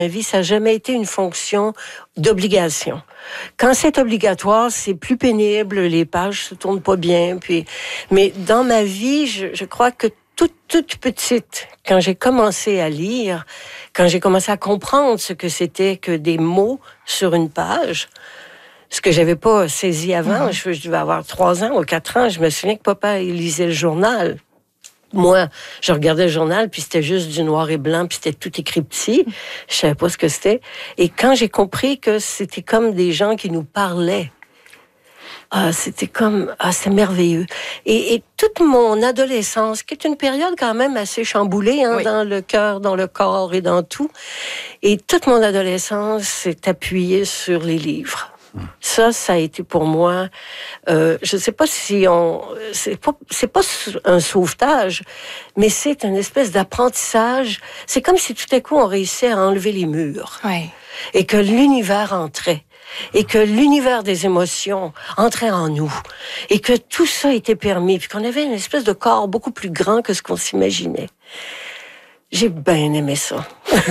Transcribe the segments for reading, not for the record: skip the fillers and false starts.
Ma vie, ça n'a jamais été une fonction d'obligation. Quand c'est obligatoire, c'est plus pénible, les pages se tournent pas bien. Mais dans ma vie, je crois que toute petite, quand j'ai commencé à lire, quand j'ai commencé à comprendre ce que c'était que des mots sur une page, ce que j'avais pas saisi avant, je devais avoir 3 ans ou 4 ans, je me souviens que papa, il lisait le journal. Moi, je regardais le journal, puis c'était juste du noir et blanc, puis c'était tout écrit petit. Je savais pas ce que c'était. Et quand j'ai compris que c'était comme des gens qui nous parlaient, c'était comme... c'est merveilleux. Et toute mon adolescence, qui est une période quand même assez chamboulée, oui, dans le cœur, dans le corps et dans tout, et toute mon adolescence s'est appuyée sur les livres. Ça a été pour moi, je sais pas si c'est pas un sauvetage, mais c'est une espèce d'apprentissage. C'est comme si tout à coup on réussissait à enlever les murs. Oui. Et que l'univers entrait. Et que l'univers des émotions entrait en nous. Et que tout ça était permis. Puis qu'on avait une espèce de corps beaucoup plus grand que ce qu'on s'imaginait. J'ai bien aimé ça.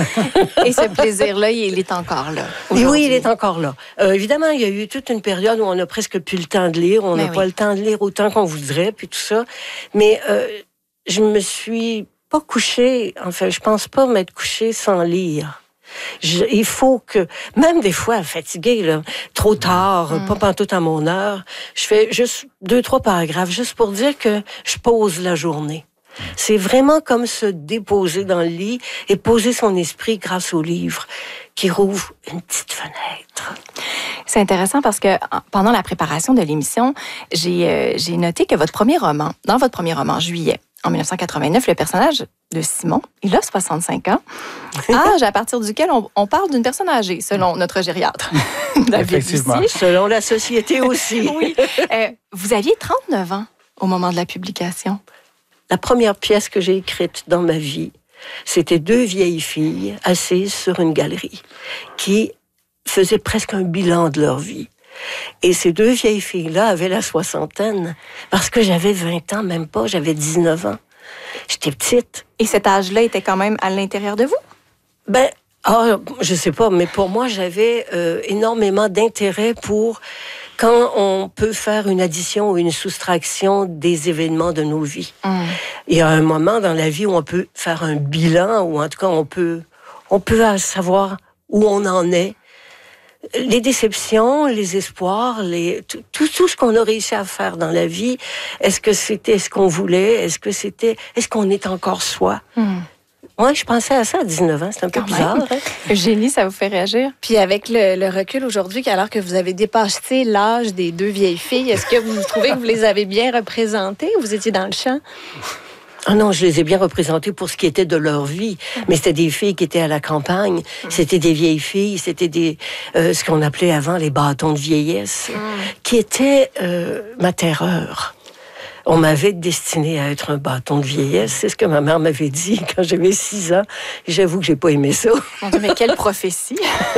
Et ce plaisir-là, il est encore là. Et oui, il est encore là. Évidemment, il y a eu toute une période où on n'a presque plus le temps de lire. On n'a pas le temps de lire autant qu'on voudrait, puis tout ça. Mais je me suis pas couchée, enfin, je pense pas m'être couchée sans lire. Il faut que, même des fois fatiguée, là, trop tard, pas pantoute à mon heure, je fais juste 2-3 paragraphes, juste pour dire que je pose la journée. C'est vraiment comme se déposer dans le lit et poser son esprit grâce au livre qui rouvre une petite fenêtre. C'est intéressant parce que pendant la préparation de l'émission, j'ai noté que dans votre premier roman, Juillet, en 1989, le personnage de Simon, il a 65 ans, âge à partir duquel on parle d'une personne âgée, selon notre gériatre. Effectivement. Selon la société aussi. Oui. Vous aviez 39 ans au moment de la publication. La première pièce que j'ai écrite dans ma vie, c'était 2 vieilles filles assises sur une galerie qui faisaient presque un bilan de leur vie. Et ces 2 vieilles filles-là avaient la soixantaine parce que j'avais 20 ans, même pas, j'avais 19 ans. J'étais petite. Et cet âge-là était quand même à l'intérieur de vous? Je sais pas, mais pour moi, j'avais énormément d'intérêt pour quand on peut faire une addition ou une soustraction des événements de nos vies. Il y a un moment dans la vie où on peut faire un bilan, ou en tout cas, on peut savoir où on en est. Les déceptions, les espoirs, tout ce qu'on a réussi à faire dans la vie, est-ce que c'était ce qu'on voulait? Est-ce qu'on est encore soi? Moi, je pensais à ça à 19 ans. C'est un peu bizarre. Hein? Eugénie, ça vous fait réagir? Puis avec le recul aujourd'hui, alors que vous avez dépassé l'âge des 2 vieilles filles, est-ce que vous trouvez que vous les avez bien représentées ou vous étiez dans le champ? Ah non, je les ai bien représentées pour ce qui était de leur vie. Mais c'était des filles qui étaient à la campagne. C'était des vieilles filles. C'était ce qu'on appelait avant les bâtons de vieillesse, qui étaient ma terreur. On m'avait destinée à être un bâton de vieillesse. C'est ce que ma mère m'avait dit quand j'avais 6 ans. J'avoue que j'ai pas aimé ça. Mon Dieu, mais quelle prophétie!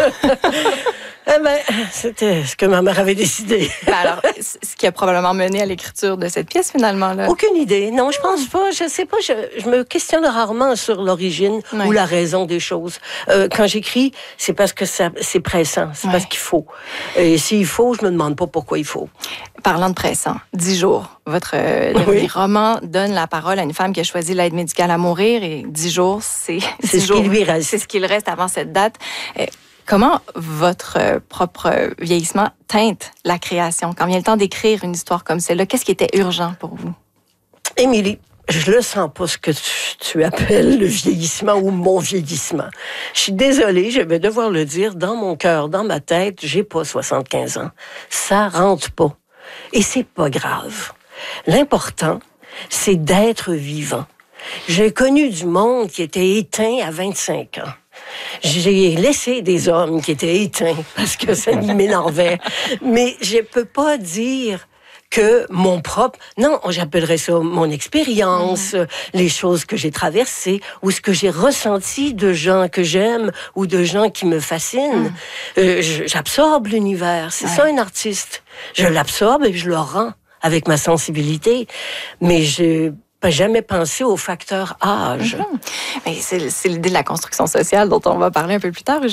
C'était ce que ma mère avait décidé. Alors, ce qui a probablement mené à l'écriture de cette pièce, finalement, là. Aucune idée. Non, je pense pas. Je sais pas. Je me questionne rarement sur l'origine ou la raison des choses. Quand j'écris, c'est parce que c'est pressant. C'est parce qu'il faut. Et s'il faut, je me demande pas pourquoi il faut. Parlant de pressant, 10 jours. Votre dernier roman donne la parole à une femme qui a choisi l'aide médicale à mourir et 10 jours, c'est ce qui lui reste. C'est ce qu'il reste avant cette date. Comment votre propre vieillissement teinte la création? Quand vient le temps d'écrire une histoire comme celle-là, qu'est-ce qui était urgent pour vous? Émilie, je le sens pas ce que tu appelles le vieillissement ou mon vieillissement. Je suis désolée, je vais devoir le dire, dans mon cœur, dans ma tête, j'ai pas 75 ans. Ça rentre pas. Et c'est pas grave. L'important, c'est d'être vivant. J'ai connu du monde qui était éteint à 25 ans. J'ai laissé des hommes qui étaient éteints parce que ça m'énervait. Mais je peux pas dire que mon propre... Non, j'appellerais ça mon expérience, les choses que j'ai traversées ou ce que j'ai ressenti de gens que j'aime ou de gens qui me fascinent. J'absorbe l'univers. C'est ça, un artiste. Je l'absorbe et je le rends avec ma sensibilité. Mais pas jamais pensé au facteur âge. C'est l'idée de la construction sociale dont on va parler un peu plus tard.